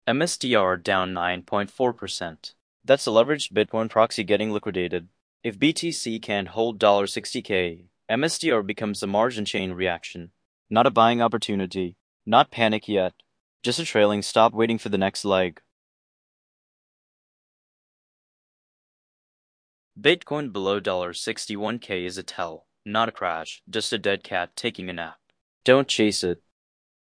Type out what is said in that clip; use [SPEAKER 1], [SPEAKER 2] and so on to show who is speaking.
[SPEAKER 1] MSTR down 9.4%. That's a leveraged Bitcoin proxy getting liquidated. If BTC can't hold $60K, MSTR becomes a margin chain reaction. Not a buying opportunity. Not panic yet. Just a trailing stop waiting for the next leg. Bitcoin below $61K is a tell, not a crash, just a dead cat taking a nap. Don't chase it.